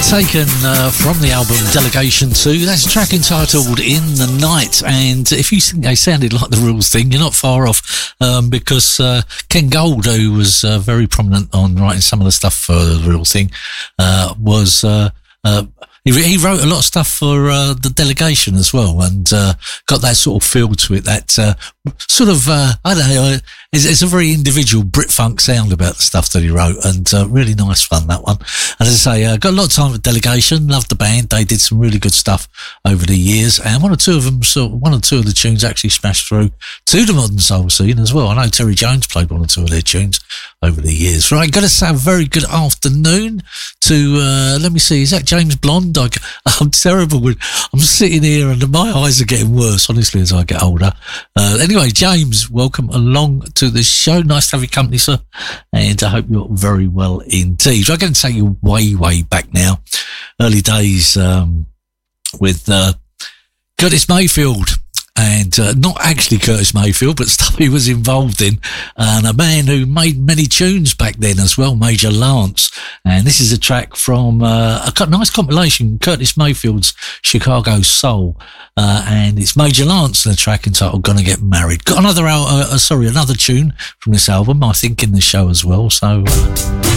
Taken from the album Delegation 2. That's a track entitled In the Night, and if you think they sounded like the Rules thing, you're not far off, because Ken Gold, who was very prominent on writing some of the stuff for the Rules thing, he wrote a lot of stuff for the Delegation as well, and got that sort of feel to it, that sort of, I don't know, it's a very individual Brit funk sound about the stuff that he wrote, and really nice fun, that one. And as I say, got a lot of time with Delegation, loved the band, they did some really good stuff over the years, and one or two of the tunes actually smashed through to the modern soul scene as well. I know Terry Jones played one or two of their tunes over the years. Right, got to say a very good afternoon to, let me see, is that James Blonde? I'm terrible with, I'm sitting here and my eyes are getting worse, honestly, as I get older. Anyway, James, welcome along to the show. Nice to have your company, sir. And I hope you're very well indeed. I'm going to take you way, way back now. Early days with Curtis Mayfield. And not actually Curtis Mayfield, but stuff he was involved in. And a man who made many tunes back then as well, Major Lance. And this is a track from a nice compilation, Curtis Mayfield's Chicago Soul. And it's Major Lance and a track entitled Gonna Get Married. Got another tune from this album, I think, in the show as well. So...